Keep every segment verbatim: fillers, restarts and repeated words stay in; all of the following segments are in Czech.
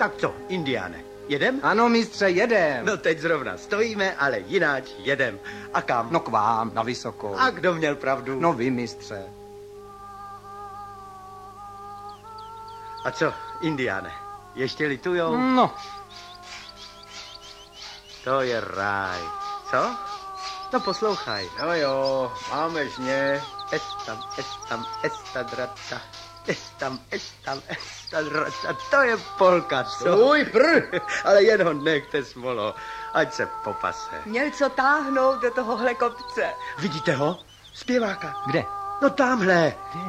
Tak co, Indiáne, jedem? Ano, mistře, jedem. No teď zrovna stojíme, ale jináč jedem. A kam? No k vám, na vysokou. A kdo měl pravdu? No vy, mistře. A co, Indiáne, ještě litujou? No. To je ráj. Co? No poslouchaj. No jo, máme žně. Estam, estam, estadrata. Estam, estam, estadrata. To je polka, co? Svůj pr! Ale jen ho nechte, Smolo, ať se popase. Měl co táhnout do tohohle kopce. Vidíte ho? Zpěváka. Kde? No tamhle. Kde?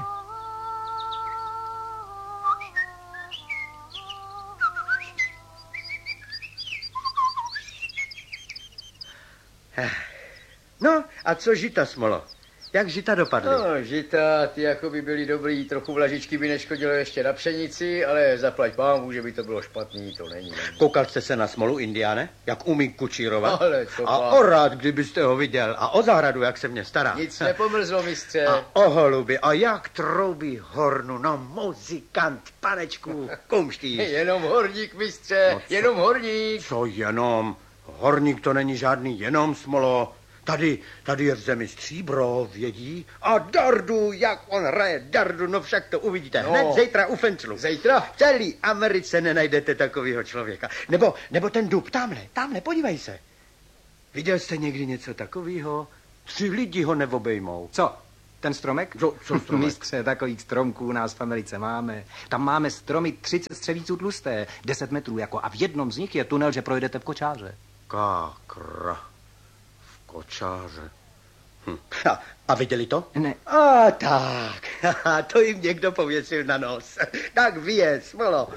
No, a co žita, Smolo? Jak žita dopadly? No, žita, ty jako by byly dobrý, trochu vlažičky by neškodilo ještě na pšenici, ale zaplať pámu, že by to bylo špatný, to není. Koukal jste se na Smolu, Indiáne? Jak umí kučírovat? Ale co A pán. o rád, kdybyste ho viděl. A o zahradu, jak se mě stará. Nic nepomrzlo, mistře. A o holuby. A jak troubí hornu. No, muzikant, panečku, kumští. Jenom horník, mistře, No co? jenom horník. Co jenom? Horník to není žádný jenom, Smolo. Tady, tady je v zemi stříbro, vědí? A dardu, jak on hraje dardu, no však to uvidíte. No. Hned zítra u Fenclu. Zítra? V celé Americe nenajdete takového člověka. Nebo, nebo ten dub, tamhle, tamhle, podívej se. Viděl jste někdy něco takového? Tři lidi ho neobejmou. Co? Ten stromek? Co, co stromek? Mistře, takových stromků u nás v Americe máme. Tam máme stromy třicet střevíců tlusté, deset metrů jako, a v jednom z nich je tunel, že projedete v kočáře. Kákra. V kočáře. Hm. A, a viděli to? Ne. A tak, to jim někdo pověsil na nos. Tak vyje, Smolo.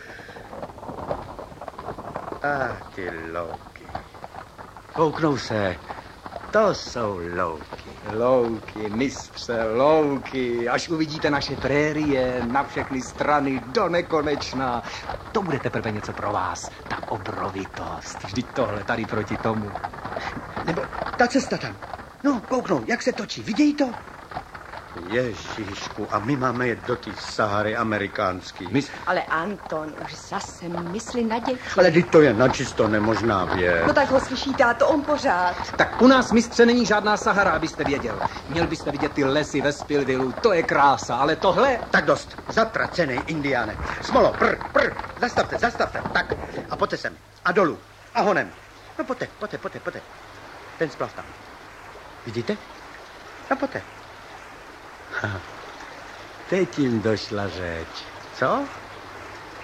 A ty louky. Kouknou se. To jsou louky. Louky, mistře, louky. Až uvidíte naše prérie na všechny strany do nekonečna. To bude teprve něco pro vás. Ta obrovitost. Vždyť tohle tady proti tomu. Nebo ta cesta tam. No, kouknou, jak se točí. Vidějí to? Ježíšku, a my máme jet do té Sahary amerikánský. My... Ale Anton, už zase myslí na děti. Ale teď to je načisto nemožná věc. No tak ho slyší táto, on pořád. Tak u nás, mistře, není žádná Sahara, abyste věděl. Měl byste vidět ty lesy ve Spillvillu, to je krása, ale tohle... Tak dost, zatracenej Indiáne. Smolo, prr, prr, zastavte, zastavte, tak. A pojďte sem, a dolů, a honem. No pojďte, pojďte, pojďte, pojďte. Ten splav tam. Vidíte? No pojďte. Ha. Teď jim došla řeč. Co?